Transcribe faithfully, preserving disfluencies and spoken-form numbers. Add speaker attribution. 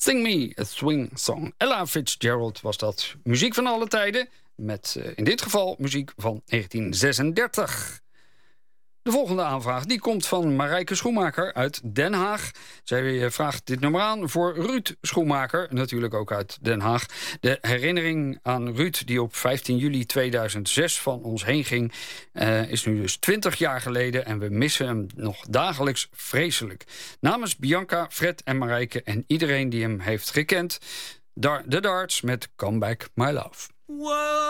Speaker 1: Sing Me a Swing Song. Ella Fitzgerald was dat. Muziek van alle tijden. Met uh, in dit geval muziek van negentien zesendertig. De volgende aanvraag die komt van Marijke Schoenmaker uit Den Haag. Zij vraagt dit nummer aan voor Ruud Schoenmaker, natuurlijk ook uit Den Haag. De herinnering aan Ruud die op vijftien juli tweeduizend zes van ons heen ging... Uh, is nu dus twintig jaar geleden en we missen hem nog dagelijks vreselijk. Namens Bianca, Fred en Marijke en iedereen die hem heeft gekend... Dar- de Darts met Come Back My Love.
Speaker 2: Whoa.